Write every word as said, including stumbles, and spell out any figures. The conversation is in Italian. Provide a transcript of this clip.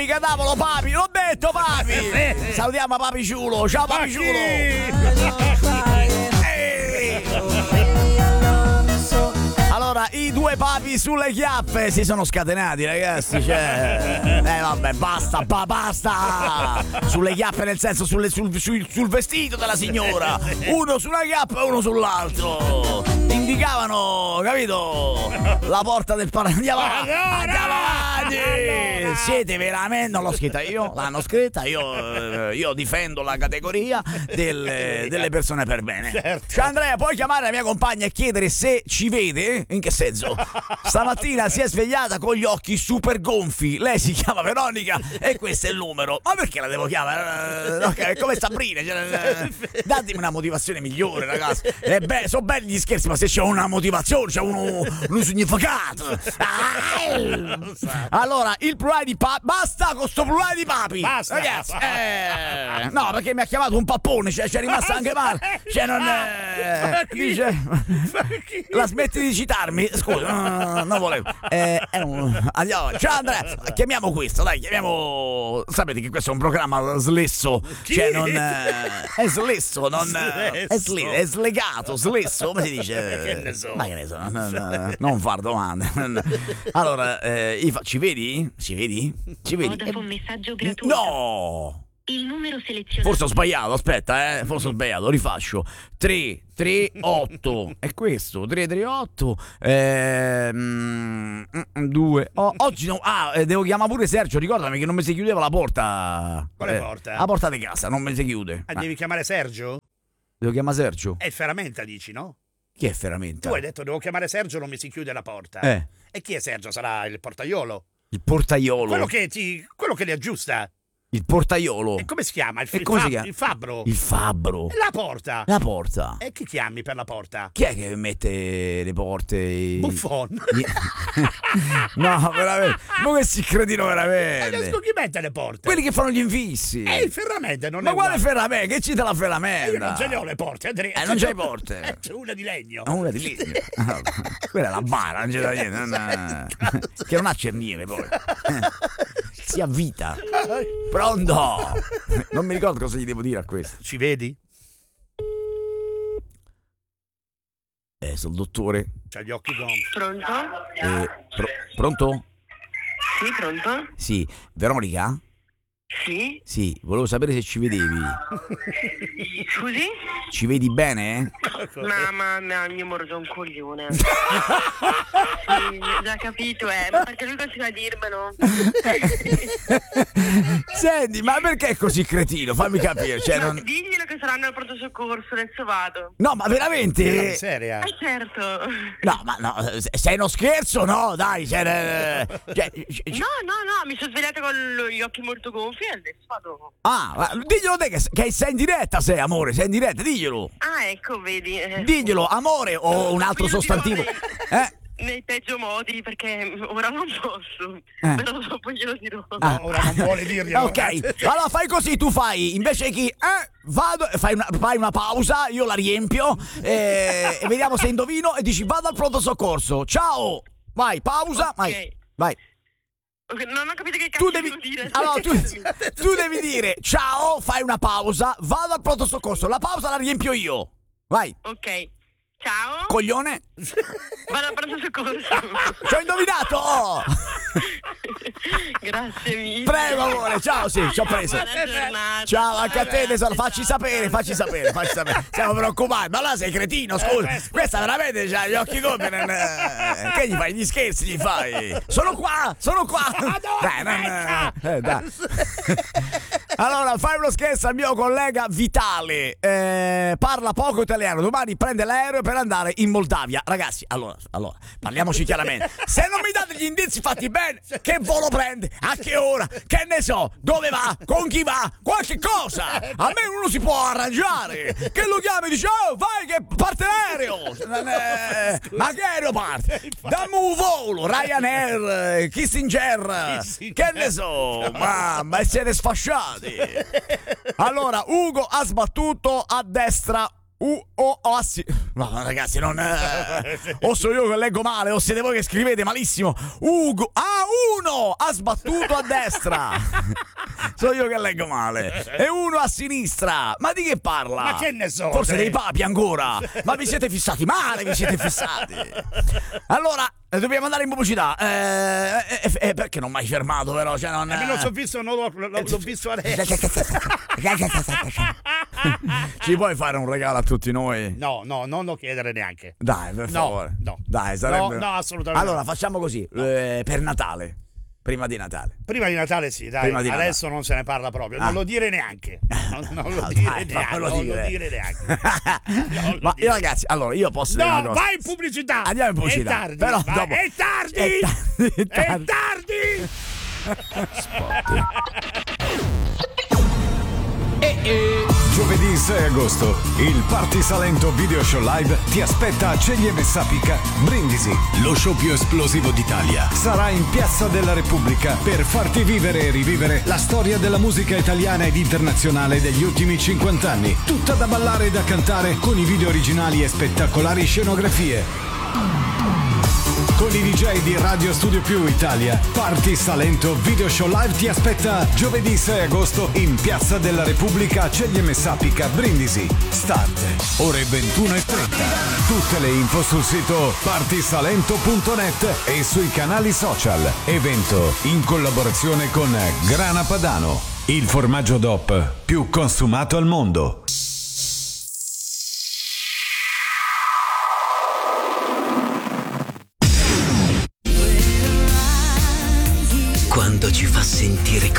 mica tavolo, papi, l'ho detto, papi. Salutiamo papi Ciulo, ciao papi Ciulo. Allora, i due papi sulle chiappe si sono scatenati, ragazzi. Cioè, eh, vabbè, basta, ba, basta. Sulle chiappe, nel senso, sulle, sul, sul, sul vestito della signora. Uno su una chiappa e uno sull'altro. Indicavano, capito? La porta del paradiso. Andiamo avanti. Andiamo avanti. Siete veramente. Non l'ho scritta io, l'hanno scritta. Io, io difendo la categoria del, delle persone per bene. Certo. Cioè, Andrea, puoi chiamare la mia compagna e chiedere se ci vede? In che senso? Stamattina si è svegliata con gli occhi super gonfi. Lei si chiama Veronica e questo è il numero. Ma perché la devo chiamare? Okay, è come Sabrina. Cioè, datemi una motivazione migliore, ragazzi. Eh beh, sono belli gli scherzi, ma se c'è una motivazione, c'è uno, uno significato. Allora, il plurale di papi. Basta con sto plurale di papi. Basta. Ragazzi, eh, no, perché mi ha chiamato un pappone, cioè c'è rimasto anche male. Cioè, non è. Dice. La smetti di citarmi? Scusa, no, non volevo. Eh, è un... Andiamo. Ciao Andrea, chiamiamo questo, dai, chiamiamo. Sapete che questo è un programma slesso. Cioè, non. È slesso, non. È, sli... è slegato, slesso, come si dice? Che ne so. Ma che ne so, no, no, non far domande. Allora, eh, Iva, ci vedi? Ci vedi? Ci vedi? Ho un messaggio gratuito. No! Il numero selezionato. Forse ho sbagliato, aspetta, eh. Forse ho sbagliato, rifaccio. tre tre otto. È questo, tre tre otto. Ehm, due. Oh, oggi no. Ah, eh, devo chiamare pure Sergio. Ricordami che non mi si chiudeva la porta. Quale eh, porta? La porta di casa, non mi si chiude. Ah, Ah, devi chiamare Sergio? devo chiamare Sergio? È Ferramenta, dici, no? Chi è Ferramenta? Tu hai detto devo chiamare Sergio, non mi si chiude la porta. Eh. E chi è Sergio? Sarà il portaiolo? Il portaiolo. Quello che ti. quello che li aggiusta. Il portaiolo. E come si chiama? Il, E il come si fab- chiama? il fabbro? Il fabbro. La porta. La porta. E chi chiami per la porta? Chi è che mette le porte? Buffon. No, veramente. Ma che si credino veramente. Adesso chi mette le porte? Quelli che fanno gli infissi. È il Ferramenta, non Ma è quale uguale. Ferramenta? Che cita la Ferramenta? Io non ce le ho le porte, Andrea. Eh, non c'hai porte. Eh, c'è una di legno. Ah, una di legno. Ah, quella è la bara, non c'è da niente. non- Che non ha cerniere poi. Si avvita. Pronto? Non mi ricordo cosa gli devo dire a questo. Ci vedi? Eh, sono il dottore. C'ha gli occhi gonfi. Pronto? Eh, pro- pronto? Sì, pronto? Sì. Veronica? Sì? Sì, volevo sapere se ci vedevi. Scusi? Ci vedi bene? Mamma mia, mi mordo un coglione. Sì, già capito, eh. Ma perché lui continua a dirmelo? Senti, ma perché è così cretino? Fammi capire. Cioè, non... Diglielo che saranno al pronto soccorso, adesso vado. No, ma veramente? Seria. Eh certo. No, ma no, sei uno scherzo? No, dai. Cioè, eh, cioè, No, no, no, mi sono svegliata con gli occhi molto gonfi e adesso vado. Ah, ma diglielo te che, che sei in diretta, sei amore, sei in diretta, diglielo. Ah, ecco, vedi. eh. Diglielo, amore o un altro Io dirò sostantivo. nei- Eh? Nei peggio modi, perché ora non posso. Eh. Però dopo glielo dirò. Ah. Ora non vuole dirglielo. Ok, allora fai così, tu fai invece chi eh, vado, fai una, fai una pausa, io la riempio eh, e vediamo se indovino e dici vado al pronto soccorso. Ciao, vai, pausa, Ok. vai, vai. Ok, non ho capito che cazzo Tu devi, devo dire. allora, tu, tu devi dire ciao, fai una pausa, vado al pronto soccorso. La pausa la riempio io. Vai, Ok. Ciao. coglione. Vado al pronto soccorso. Ci ho indovinato. Oh. Grazie mille. Prego amore, ciao, sì, ci ho preso. Buona giornata. Ciao anche a te tesoro, facci sapere, facci sapere, facci sapere. Siamo preoccupati, ma là sei cretino, scusa. Questa veramente c'ha gli occhi gonfi. non- eh, Che gli fai? Gli scherzi gli fai? Sono qua, sono qua. Dai, non- eh, dai. Allora, fai uno scherzo al mio collega Vitale. Eh, parla poco italiano. Domani prende l'aereo per andare in Moldavia. Ragazzi, allora, allora, parliamoci chiaramente. Se non mi date gli indizi fatti bene, che volo prende? A che ora? Che ne so? Dove va? Con chi va? Qualche cosa! Almeno uno si può arrangiare! Che lo chiami e dice: oh, vai che parte l'aereo! Non è- Ma che aereo parte? Dammi un volo! Ryanair, eh, Kissinger, che ne so! Mamma, siete sfasciati! Allora, Ugo ha sbattuto a destra. U O O assi. No, ragazzi, non eh, o so io che leggo male o siete voi che scrivete malissimo. Ugo ah uno ha sbattuto a destra. So io che leggo male. E uno a sinistra. Ma di che parla? Ma che ne so? Forse te? dei papi ancora. Ma vi siete fissati male, vi siete fissati. Allora, eh, dobbiamo andare in pubblicità. Eh, eh, eh, perché non mi hai fermato, però? Cioè, non, Eh, me lo so visto, non l'ho, l'ho, l'ho visto adesso. Ci puoi fare un regalo a tutti noi? No, no, non lo chiedere neanche. Dai, per No, favore. no. Dai, sarebbe... No, no, assolutamente. Allora, facciamo così, eh, per Natale. Prima di Natale. Prima di Natale sì, dai, Prima di Natale. adesso non se ne parla proprio, Ah. non lo dire neanche. Non, non lo Ah, dire dai, neanche. fammelo Non dire. lo dire neanche. Non lo Ma dire. io ragazzi, allora io posso dire una No, cosa. vai in pubblicità. Andiamo in pubblicità. È tardi. Però vai. dopo- È tardi. È tardi, è È tardi. tardi. Giovedì sei agosto, il Party Salento Video Show Live ti aspetta a Ceglie Messapica, Brindisi. Lo show più esplosivo d'Italia sarà in Piazza della Repubblica per farti vivere e rivivere la storia della musica italiana ed internazionale degli ultimi cinquanta anni. Tutta da ballare e da cantare con i video originali e spettacolari scenografie. Con i D J di Radio Studio Più Italia, Party Salento Video Show Live ti aspetta giovedì sei agosto in Piazza della Repubblica a Ceglie Messapica, Brindisi. Start ore ventuno e trenta. Tutte le info sul sito partysalento punto net e sui canali social. Evento in collaborazione con Grana Padano, il formaggio D O P più consumato al mondo. Quando ci fa sentire